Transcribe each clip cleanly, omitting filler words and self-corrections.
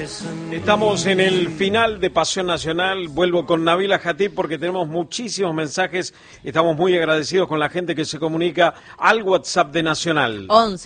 Estamos en el final de Pasión Nacional. Vuelvo con Nabila Jatib porque tenemos muchísimos mensajes. Estamos muy agradecidos con la gente que se comunica al WhatsApp de Nacional.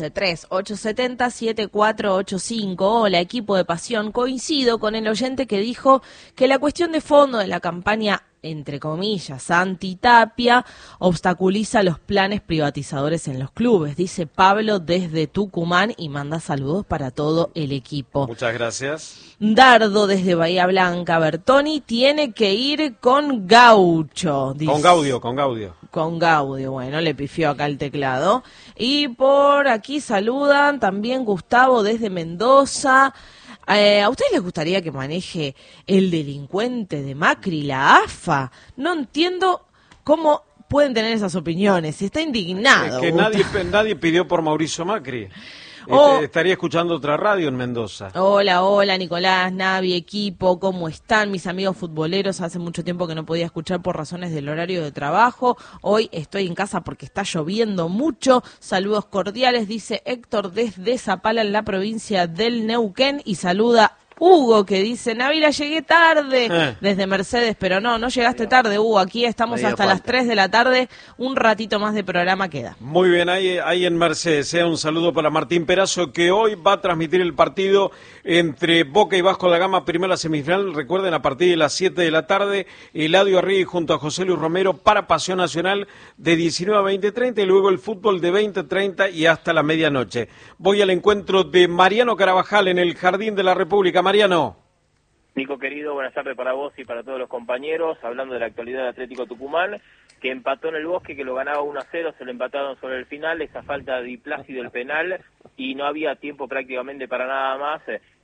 11-3870-7485. Hola, equipo de Pasión. Coincido con el oyente que dijo que la cuestión de fondo de la campaña, entre comillas, antitapia, obstaculiza los planes privatizadores en los clubes, dice Pablo desde Tucumán y manda saludos para todo el equipo. Muchas gracias. Dardo desde Bahía Blanca, Bertoni tiene que ir con Gaucho. Dice. Con Gaudio. Con Gaudio, bueno, le pifió acá el teclado. Y por aquí saludan también Gustavo desde Mendoza. ¿A ustedes les gustaría que maneje el delincuente de Macri, la AFA? No entiendo cómo pueden tener esas opiniones. Está indignado. Es que nadie pidió por Mauricio Macri. Estaría escuchando otra radio en Mendoza. Hola, Nicolás, Navi, equipo, ¿cómo están? Mis amigos futboleros, hace mucho tiempo que no podía escuchar por razones del horario de trabajo. Hoy estoy en casa porque está lloviendo mucho. Saludos cordiales, dice Héctor desde Zapala, en la provincia del Neuquén, y saluda Hugo, que dice, Nabila, llegué tarde desde Mercedes, pero no llegaste tarde, Hugo, aquí estamos hasta las 3 de la tarde, un ratito más de programa queda. Muy bien, ahí en Mercedes, un saludo para Martín Perazo, que hoy va a transmitir el partido entre Boca y Vasco da Gama, primera semifinal, recuerden, a partir de las 7 de la tarde, Eladio Arregui junto a José Luis Romero para Pasión Nacional de 19 a 20:30 y luego el fútbol de 20:30 y hasta la medianoche. Voy al encuentro de Mariano Carabajal en el Jardín de la República. Mariano. Nico querido, buenas tardes para vos y para todos los compañeros, hablando de la actualidad del Atlético Tucumán, que empató en el Bosque, que lo ganaba 1-0, se lo empataron sobre el final, esa falta de Di Plácido el penal, y no había tiempo prácticamente para nada más,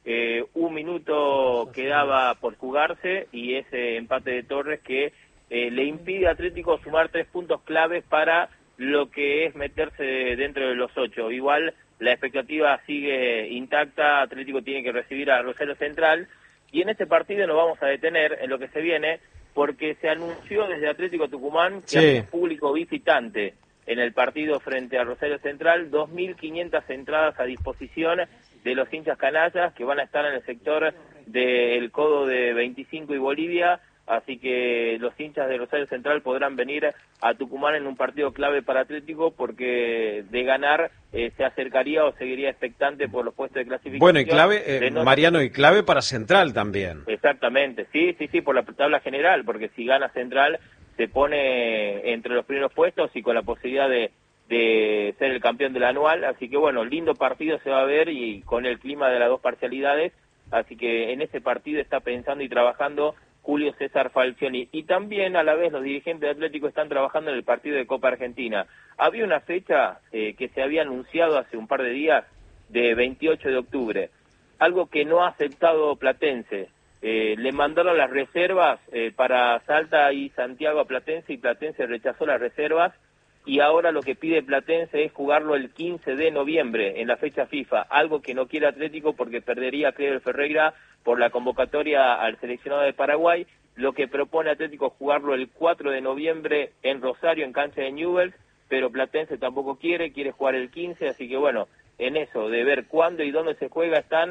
un minuto quedaba por jugarse, y ese empate de Torres que le impide a Atlético sumar 3 puntos claves para lo que es meterse dentro de los 8, igual la expectativa sigue intacta, Atlético tiene que recibir a Rosario Central, y en este partido nos vamos a detener en lo que se viene, porque se anunció desde Atlético Tucumán que hay público visitante en el partido frente a Rosario Central, 2.500 entradas a disposición de los hinchas canallas que van a estar en el sector del Codo de 25 y Bolivia, así que los hinchas de Rosario Central podrán venir a Tucumán en un partido clave para Atlético, porque de ganar se acercaría o seguiría expectante por los puestos de clasificación. Bueno, y clave, Mariano, y clave para Central también. Exactamente, sí, por la tabla general, porque si gana Central se pone entre los primeros puestos y con la posibilidad de ser el campeón del anual, así que bueno, lindo partido se va a ver y con el clima de las dos parcialidades, así que en ese partido está pensando y trabajando Julio César Falcioni, y también a la vez los dirigentes de Atlético están trabajando en el partido de Copa Argentina. Había una fecha que se había anunciado hace un par de días, de 28 de octubre, algo que no ha aceptado Platense. Le mandaron las reservas para Salta y Santiago a Platense, y Platense rechazó las reservas, y ahora lo que pide Platense es jugarlo el 15 de noviembre en la fecha FIFA, algo que no quiere Atlético porque perdería a Cleber Ferreira por la convocatoria al seleccionado de Paraguay. Lo que propone Atlético es jugarlo el 4 de noviembre en Rosario, en cancha de Newell's, pero Platense tampoco quiere jugar el 15, así que bueno, en eso de ver cuándo y dónde se juega están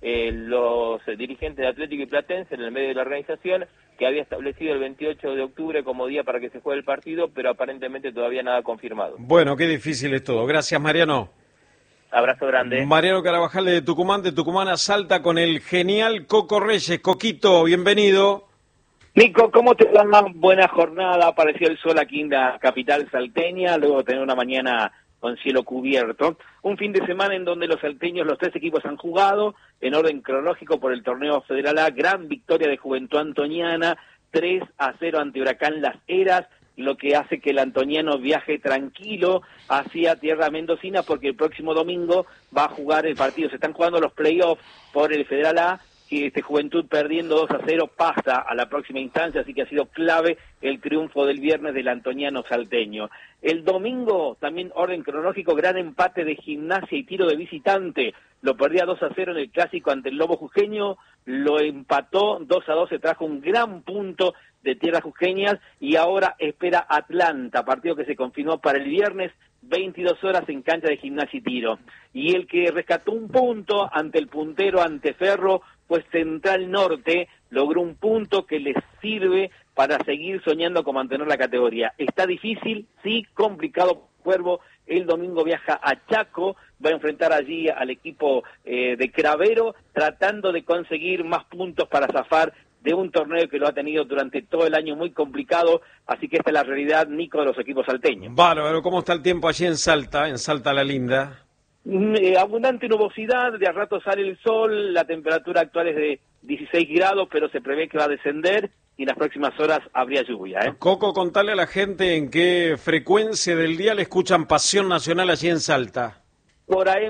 los dirigentes de Atlético y Platense en el medio de la organización, que había establecido el 28 de octubre como día para que se juegue el partido, pero aparentemente todavía nada confirmado. Bueno, qué difícil es todo. Gracias, Mariano. Abrazo grande. Mariano Carabajal de Tucumán a Salta con el genial Coco Reyes. Coquito, bienvenido. Nico, ¿cómo te va? Buena jornada, apareció el sol aquí en la capital salteña, luego de tener una mañana con cielo cubierto. Un fin de semana en donde los salteños, los 3 equipos han jugado en orden cronológico por el torneo Federal A, gran victoria de Juventud Antoniana, 3-0 ante Huracán Las Heras, lo que hace que el antoniano viaje tranquilo hacia tierra mendocina, porque el próximo domingo va a jugar el partido. Se están jugando los playoffs por el Federal A, que Juventud perdiendo 2-0 pasa a la próxima instancia, así que ha sido clave el triunfo del viernes del antoniano salteño. El domingo, también orden cronológico, gran empate de Gimnasia y Tiro de visitante, lo perdía 2-0 en el clásico ante el Lobo Jujeño, lo empató 2-2, se trajo un gran punto de tierras jujeñas y ahora espera Atlanta, partido que se confirmó para el viernes, 22 horas en cancha de Gimnasia y Tiro. Y el que rescató un punto ante el puntero, ante Ferro, pues Central Norte logró un punto que les sirve para seguir soñando con mantener la categoría. Está difícil, sí, complicado. Cuervo el domingo viaja a Chaco, va a enfrentar allí al equipo de Cravero, tratando de conseguir más puntos para zafar de un torneo que lo ha tenido durante todo el año muy complicado, así que esta es la realidad, Nico, de los equipos salteños. Bárbaro, ¿cómo está el tiempo allí en Salta la Linda? Abundante nubosidad, de a rato sale el sol, la temperatura actual es de 16 grados, pero se prevé que va a descender y en las próximas horas habría lluvia. Coco, contale a la gente en qué frecuencia del día le escuchan Pasión Nacional allí en Salta. Por AM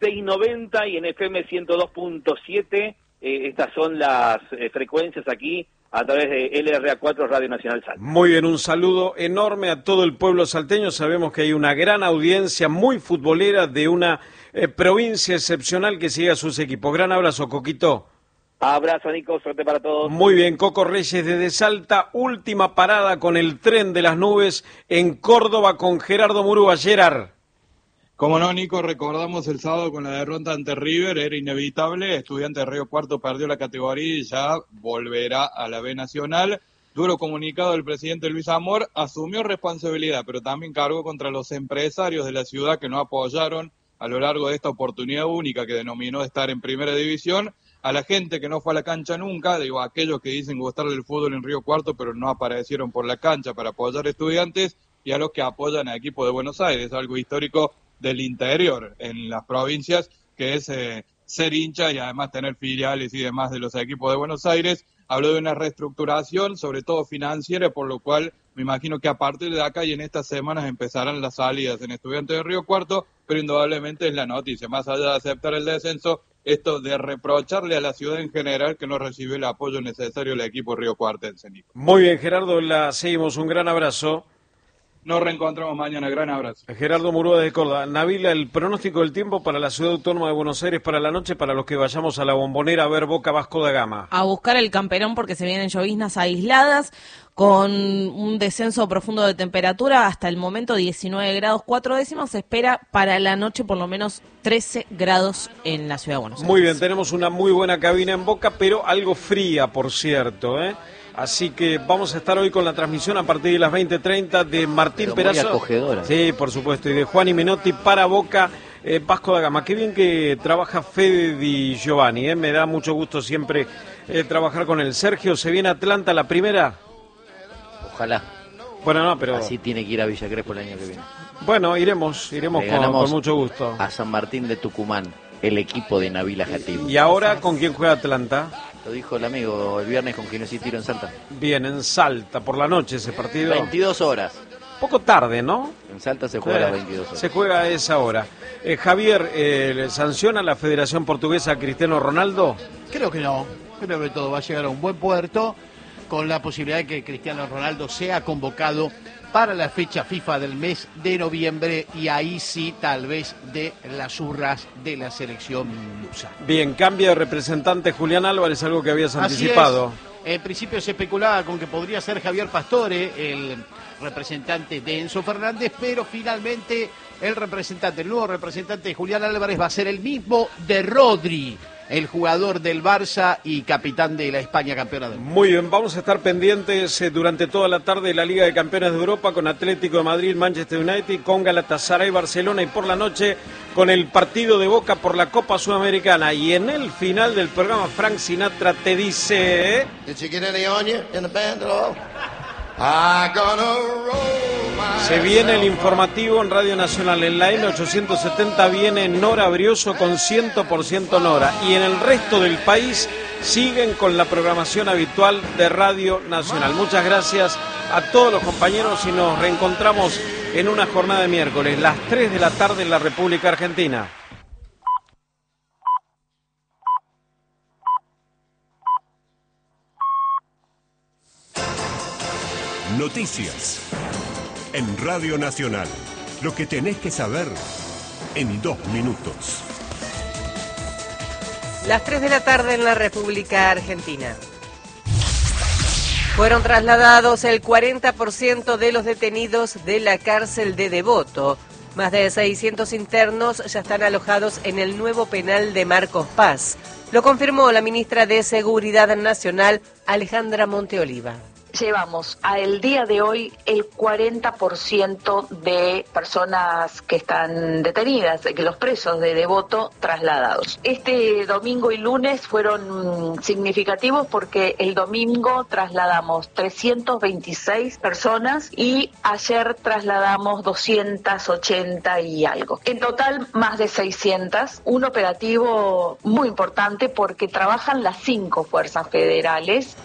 690 y en FM 102.7, estas son las frecuencias aquí a través de LRA4 Radio Nacional Salta. Muy bien, un saludo enorme a todo el pueblo salteño. Sabemos que hay una gran audiencia muy futbolera de una provincia excepcional que sigue a sus equipos. Gran abrazo, Coquito. Abrazo, Nico, suerte para todos. Muy bien, Coco Reyes desde Salta, última parada con el tren de las nubes en Córdoba con Gerardo Murúa. Gerard. Como no, Nico, recordamos el sábado con la derrota ante River, era inevitable, Estudiantes de Río Cuarto perdió la categoría y ya volverá a la B Nacional. Duro comunicado del presidente Luis Amor, asumió responsabilidad, pero también cargó contra los empresarios de la ciudad que no apoyaron a lo largo de esta oportunidad única que denominó estar en primera división, a la gente que no fue a la cancha nunca, digo, aquellos que dicen gustarle el fútbol en Río Cuarto, pero no aparecieron por la cancha para apoyar a Estudiantes, y a los que apoyan al equipo de Buenos Aires, algo histórico del interior en las provincias, que es ser hincha y además tener filiales y demás de los equipos de Buenos Aires. Habló de una reestructuración, sobre todo financiera, por lo cual me imagino que a partir de acá y en estas semanas empezarán las salidas en Estudiantes de Río Cuarto, pero indudablemente es la noticia, más allá de aceptar el descenso, esto de reprocharle a la ciudad en general que no recibió el apoyo necesario del equipo riocuartense. Muy bien, Gerardo, la seguimos, un gran abrazo. Nos reencontramos mañana, gran abrazo. Gerardo Murúa de Córdoba. Nabila, el pronóstico del tiempo para la Ciudad Autónoma de Buenos Aires para la noche, para los que vayamos a la Bombonera a ver Boca Vasco da Gama. A buscar el camperón porque se vienen lloviznas aisladas con un descenso profundo de temperatura, hasta el momento 19 grados 4 décimas, se espera para la noche por lo menos 13 grados en la Ciudad de Buenos Aires. Muy bien, tenemos una muy buena cabina en Boca, pero algo fría, por cierto, Así que vamos a estar hoy con la transmisión a partir de las 20:30 de Martín Perazo. Muy acogedora. Sí, por supuesto, y de Juan y Menotti para Boca, Vasco da Gama. Qué bien que trabaja Fede Di Giovanni, me da mucho gusto siempre trabajar con él. Sergio, ¿se viene Atlanta la primera? Ojalá. Bueno, no, pero... Así tiene que ir a Villa Crespo el año que viene. Bueno, iremos con mucho gusto. A San Martín de Tucumán, el equipo de Nabila Jatib. ¿Y ahora con quién juega Atlanta? Lo dijo el amigo el viernes con Ginés y Tiro en Salta. Bien, en Salta, por la noche ese partido. 22 horas. Poco tarde, ¿no? En Salta se juega a las 22 horas. Se juega a esa hora. Javier, ¿sanciona la Federación Portuguesa a Cristiano Ronaldo? Creo que no. Creo que todo va a llegar a un buen puerto con la posibilidad de que Cristiano Ronaldo sea convocado para la fecha FIFA del mes de noviembre y ahí sí tal vez de las urras de la selección lusa. Bien, cambia de representante Julián Álvarez, algo que habías anticipado. En principio se especulaba con que podría ser Javier Pastore, el representante de Enzo Fernández, pero finalmente el nuevo representante de Julián Álvarez va a ser el mismo de Rodri, el jugador del Barça y capitán de la España campeona del mundo. Muy bien, vamos a estar pendientes durante toda la tarde de la Liga de Campeones de Europa con Atlético de Madrid, Manchester United, con Galatasaray, Barcelona y por la noche con el partido de Boca por la Copa Sudamericana. Y en el final del programa, Frank Sinatra te dice... Se viene el informativo en Radio Nacional. En la N870 viene Nora Brioso con 100% Nora. Y en el resto del país siguen con la programación habitual de Radio Nacional. Muchas gracias a todos los compañeros y nos reencontramos en una jornada de miércoles, las 3 de la tarde en la República Argentina. Noticias en Radio Nacional. Lo que tenés que saber en 2 minutos. Las 3 de la tarde en la República Argentina. Fueron trasladados el 40% de los detenidos de la cárcel de Devoto. Más de 600 internos ya están alojados en el nuevo penal de Marcos Paz. Lo confirmó la ministra de Seguridad Nacional, Alejandra Monteoliva. Llevamos al día de hoy el 40% de personas que están detenidas, que los presos de Devoto trasladados. Este domingo y lunes fueron significativos porque el domingo trasladamos 326 personas y ayer trasladamos 280 y algo. En total más de 600, un operativo muy importante porque trabajan las 5 fuerzas federales.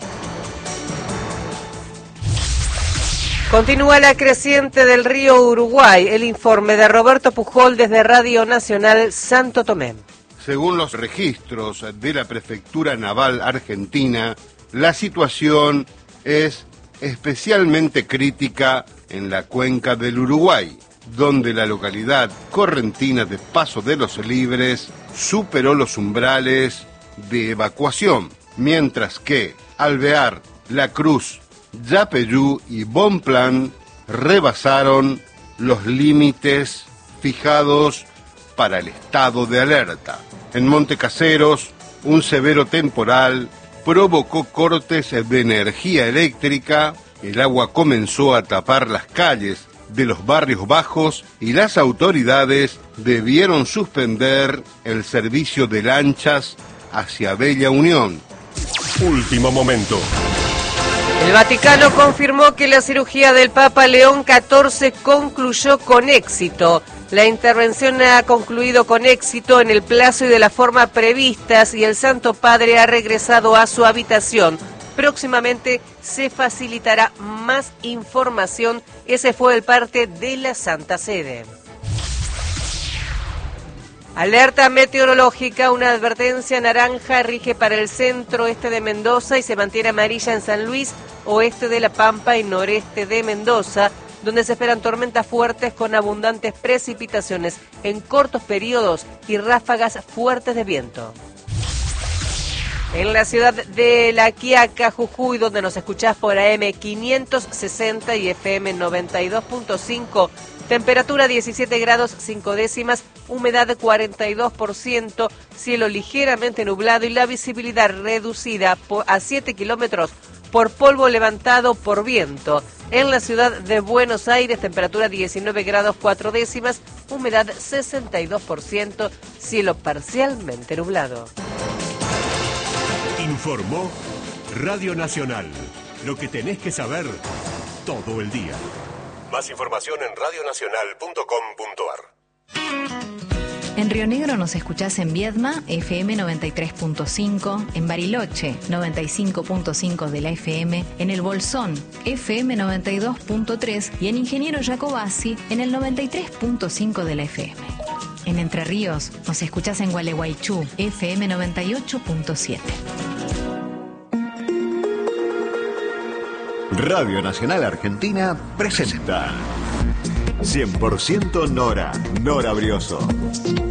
Continúa la creciente del río Uruguay. El informe de Roberto Pujol desde Radio Nacional Santo Tomé. Según los registros de la Prefectura Naval Argentina, la situación es especialmente crítica en la cuenca del Uruguay, donde la localidad correntina de Paso de los Libres superó los umbrales de evacuación, mientras que Alvear, La Cruz, Yapeyú y Bonplan rebasaron los límites fijados para el estado de alerta. En Montecaseros, un severo temporal provocó cortes de energía eléctrica, el agua comenzó a tapar las calles de los barrios bajos y las autoridades debieron suspender el servicio de lanchas hacia Bella Unión. Último momento. El Vaticano confirmó que la cirugía del Papa León XIV concluyó con éxito. La intervención ha concluido con éxito en el plazo y de la forma previstas y el Santo Padre ha regresado a su habitación. Próximamente se facilitará más información. Ese fue el parte de la Santa Sede. Alerta meteorológica, una advertencia naranja rige para el centro-este de Mendoza y se mantiene amarilla en San Luis, oeste de La Pampa y noreste de Mendoza, donde se esperan tormentas fuertes con abundantes precipitaciones en cortos periodos y ráfagas fuertes de viento. En la ciudad de La Quiaca, Jujuy, donde nos escuchás por AM 560 y FM 92.5, temperatura 17 grados 5 décimas, humedad 42%, cielo ligeramente nublado y la visibilidad reducida a 7 kilómetros por polvo levantado por viento. En la ciudad de Buenos Aires, temperatura 19 grados 4 décimas, humedad 62%, cielo parcialmente nublado. Informó Radio Nacional. Lo que tenés que saber todo el día. Más información en radionacional.com.ar. En Río Negro nos escuchás en Viedma, FM 93.5, en Bariloche, 95.5 de la FM, en El Bolsón, FM 92.3 y en Ingeniero Jacobasi, en el 93.5 de la FM. En Entre Ríos nos escuchás en Gualeguaychú, FM 98.7. Radio Nacional Argentina presenta 100% Nora Brioso.